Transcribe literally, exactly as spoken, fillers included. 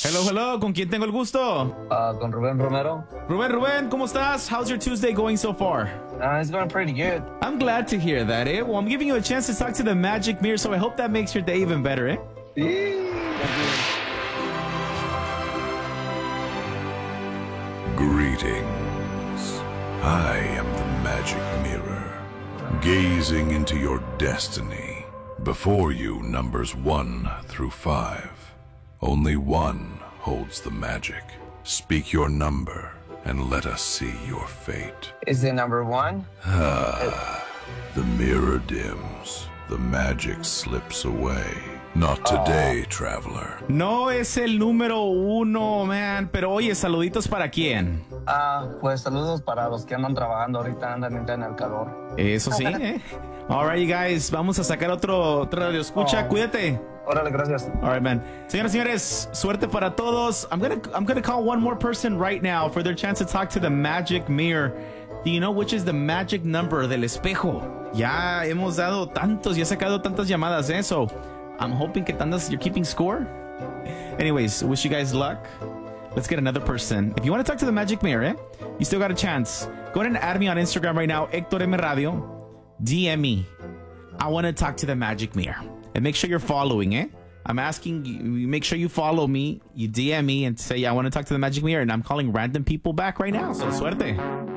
Hello, hello. ¿Con quién tengo el gusto? Uh, con Rubén Romero. Rubén, Rubén, ¿cómo estás? How's your Tuesday going so far? Uh, it's going pretty good. I'm glad to hear that, eh? Well, I'm giving you a chance to talk to the Magic Mirror, so I hope that makes your day even better, eh? Greetings. I am the Magic Mirror, gazing into your destiny. Before you, numbers one through five. Only one holds the magic. Speak your number, and let us see your fate. Is it number one? Ah, the mirror dims. The magic slips away. Not today, traveler. No es el número uno, man. Pero oye, saluditos para quién. Ah, pues saludos para los que andan trabajando ahorita, andan en el calor. Eso sí, eh. All right, you guys. Vamos a sacar otro, otro radio escucha. Oh. Cuídate. Órale, gracias. All right, man. Señoras y señores, suerte para todos. I'm gonna I'm gonna call one more person right now for their chance to talk to the Magic Mirror. Do you know which is the magic number del espejo? Ya hemos dado tantos, ya he sacado tantas llamadas, eh. So I'm hoping que tantas you're keeping score. Anyways, wish you guys luck. Let's get another person. If you want to talk to the Magic Mirror, eh, you still got a chance. Go ahead and add me on Instagram right now, Hector M Radio. D M me. I want to talk to the Magic Mirror. And make sure you're following, eh? I'm asking you, make sure you follow me. You D M me and say, I want to talk to the Magic Mirror. And I'm calling random people back right now. So suerte.